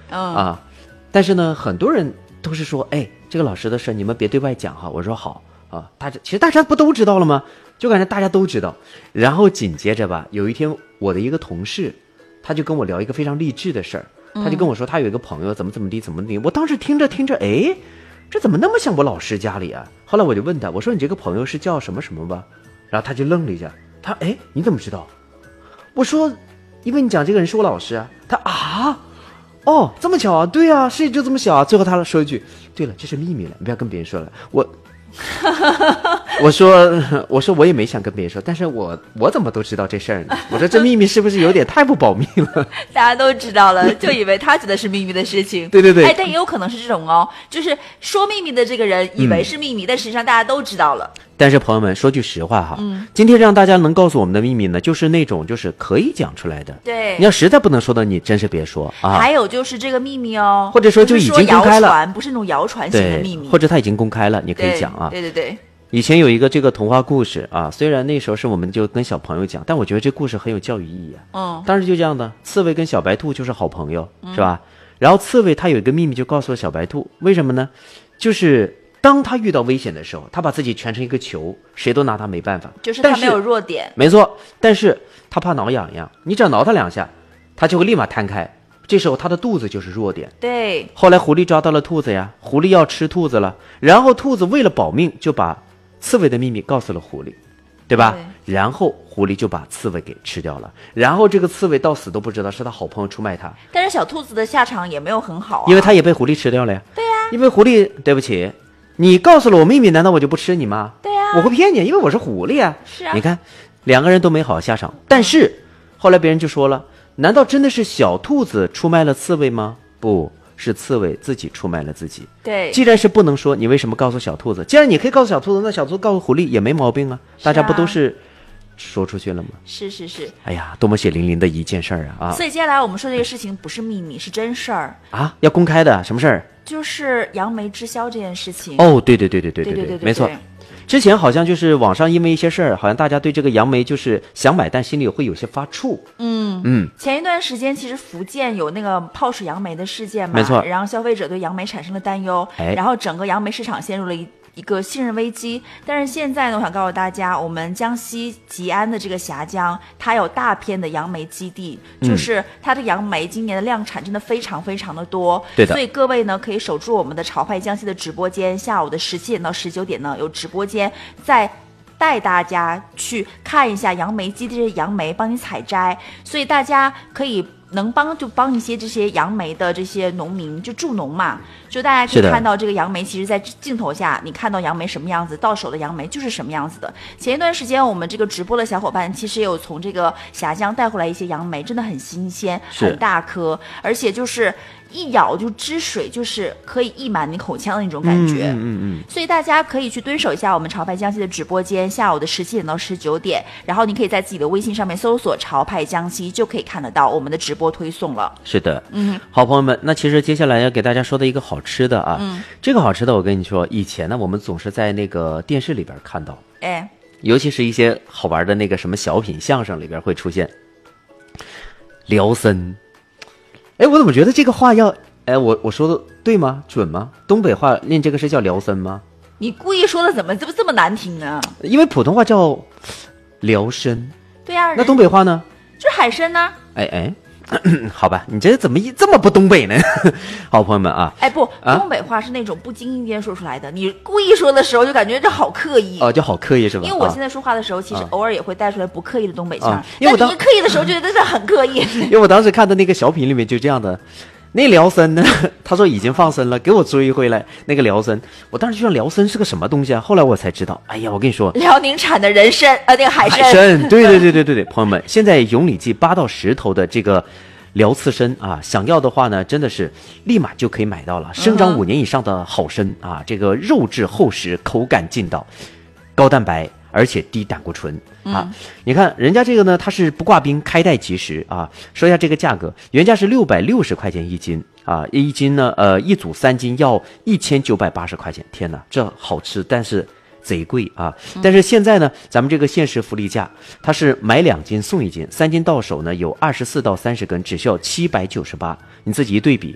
啊。但是呢，很多人都是说，哎，这个老师的事你们别对外讲哈。我说好啊，其实大家不都知道了吗？就感觉大家都知道。然后紧接着吧，有一天我的一个同事，他就跟我聊一个非常励志的事儿，他就跟我说他有一个朋友怎么地。我当时听着，哎，这怎么那么像我老师家里啊？后来我就问他，我说你这个朋友是叫什么什么吧？然后他就愣了一下，他哎，你怎么知道？我说因为你讲这个人是我老师啊。他啊，哦，这么巧啊？对啊，是就这么巧啊。最后他说一句，对了，这是秘密了，你不要跟别人说了。我说我也没想跟别人说，但是我怎么都知道这事儿呢？我说这秘密是不是有点太不保密了？ 大家都知道了，就以为他觉得是秘密的事情。 对， 哎，但也有可能是这种哦，就是说秘密的这个人以为是秘密，但实际上大家都知道了。 但是朋友们说句实话哈，今天让大家能告诉我们的秘密呢，就是那种就是可以讲出来的。 对， 你要实在不能说的，你真是别说啊。 还有就是这个秘密哦， 或者说就已经公开了， 不是那种谣传型的秘密， 或者他已经公开了，你可以讲啊。 对。 以前有一个这个童话故事啊，虽然那时候是我们就跟小朋友讲，但我觉得这故事很有教育意义啊。当时就这样的，刺猬跟小白兔就是好朋友，是吧？然后刺猬他有一个秘密就告诉了小白兔，为什么呢？就是当他遇到危险的时候，他把自己蜷成一个球，谁都拿他没办法。 就是他没有弱点。 没错，但是他怕挠痒痒，你只要挠他两下，他就会立马摊开。这时候他的肚子就是弱点。 对。 后来狐狸抓到了兔子呀，狐狸要吃兔子了，然后兔子为了保命就把刺猬的秘密告诉了狐狸，对吧？对。然后狐狸就把刺猬给吃掉了，然后这个刺猬到死都不知道是他好朋友出卖他。 但是小兔子的下场也没有很好啊， 因为他也被狐狸吃掉了呀。 对呀。 因为狐狸，对不起，你告诉了我秘密，难道我就不吃你吗？ 对呀。 我会骗你，因为我是狐狸啊。 是啊。 你看，两个人都没好下场，但是后来别人就说了，难道真的是小兔子出卖了刺猬吗？不是，刺猬自己出卖了自己。 对， 既然是不能说，你为什么告诉小兔子？既然你可以告诉小兔子，那小兔子告诉狐狸也没毛病啊。大家不都是说出去了吗？ 是。 哎呀，多么血淋淋的一件事儿啊！ 所以接下来我们说这个事情不是秘密，是真事儿啊，要公开的。什么事儿？ 就是杨梅滞销这件事情。 哦，对，没错。之前好像就是网上因为一些事儿，好像大家对这个杨梅就是想买，但心里会有些发怵。 前一段时间其实福建有那个泡水杨梅的事件嘛， 没错， 然后消费者对杨梅产生了担忧，然后整个杨梅市场陷入了一个信任危机。但是现在呢，我想告诉大家，我们江西吉安的这个峡江，它有大片的杨梅基地，就是它的杨梅今年的量产真的非常非常的多。 对的。 所以各位呢，可以守住我们的潮派江西的直播间，下午的17点到19点呢有直播间，在带大家去看一下杨梅基地的杨梅，帮你采摘。所以大家可以能帮一些这些杨梅的这些农民，就助农嘛，就大家可以看到这个杨梅，其实在镜头下你看到杨梅什么样子，到手的杨梅就是什么样子的。前一段时间我们这个直播的小伙伴其实也有从这个峡江带回来一些杨梅，真的很新鲜，很大颗，而且就是一咬就汁水，就是可以溢满你口腔的那种感觉。所以大家可以去蹲守一下我们潮派江西的直播间，下午的17点到19点，然后你可以在自己的微信上面搜索潮派江西，就可以看得到我们的直播推送了。 是的。好朋友们，那其实接下来要给大家说的一个好吃的啊，这个好吃的我跟你说，以前呢我们总是在那个电视里边看到，尤其是一些好玩的那个什么小品相声里边会出现辽参。哎，我怎么觉得这个话要，哎，我说的对吗？准吗？东北话念这个是叫辽参吗？ 你故意说的怎么这么难听呢？ 因为普通话叫辽参。 对呀。 那东北话呢？ 就是海参呢。 好吧，你这怎么这么不东北呢？好朋友们啊， 东北话是那种不经意间说出来的，你故意说的时候就感觉这好刻意就好刻意是吧？ 因为我现在说话的时候，其实偶尔也会带出来不刻意的东北腔，但你一刻意的时候就觉得这很刻意。 因为我当时看的那个小品里面就这样的，那辽参呢，他说已经放生了，给我追回来那个辽参，我当时就想辽参是个什么东西啊？后来我才知道，哎呀，我跟你说， 辽宁产的人参那个海参， 对，朋友们，现在永里记8到10头的这个辽刺参啊，想要的话呢，真的是立马就可以买到了。生长5年以上的好参啊，这个肉质厚实，口感劲道，高蛋白，而且低胆固醇啊。你看人家这个呢，它是不挂冰，开袋即食啊。说一下这个价格，原价是660块钱一斤啊，一斤呢，一组3斤要1980块钱。天哪，这好吃，但是贼贵啊！但是现在呢，咱们这个限时福利价，它是买2斤送1斤，3斤到手呢有24到30根，只需要798。你自己一对比